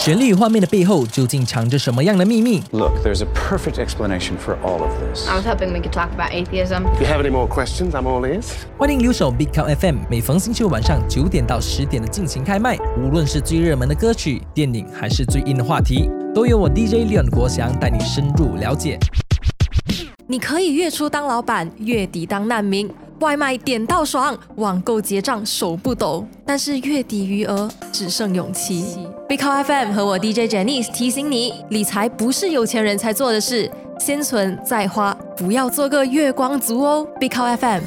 旋律与画面的背后究竟藏着什么样的秘密？ Look, there's a perfect explanation for all of this. I was hoping we could talk about atheism. If you have any more questions, I'm all ears. 欢迎留守 Big Cow FM， 每逢星期五晚上9点到10点的进行开麦。无论是最热门的歌曲、电影，还是最硬的话题，都由我 DJ Leon 国祥带你深入了解。 你可以月初当老板，月底当难民，外卖点到爽，网购结账手不抖，但是月底余额只剩勇气。Big Cow FM 和我 DJ Janice 提醒你，理财不是有钱人才做的事，先存再花，不要做个月光族哦。Big Cow FM。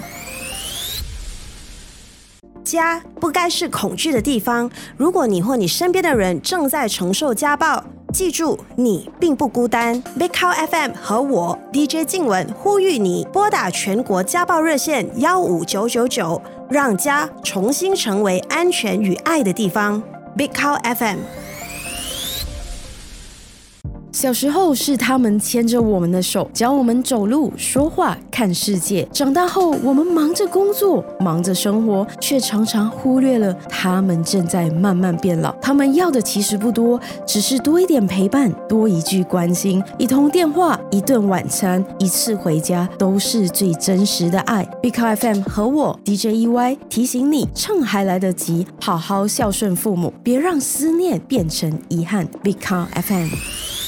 家不该是恐惧的地方。如果你或你身边的人正在承受家暴，记住，你并不孤单。Big Cow FM 和我 DJ 静雯呼吁你拨打全国家暴热线15999，让家重新成为安全与爱的地方。Big Cow FM。 小时候是他们牵着我们的手，教我们走路、说话、看世界。长大后，我们忙着工作，忙着生活，却常常忽略了他们正在慢慢变老。他们要的其实不多，只是多一点陪伴，多一句关心，一通电话，一顿晚餐，一次回家，都是最真实的爱。Big Cow FM 和我 DJ EY 提醒你，趁还来得及，好好孝顺父母，别让思念变成遗憾。Big Cow FM。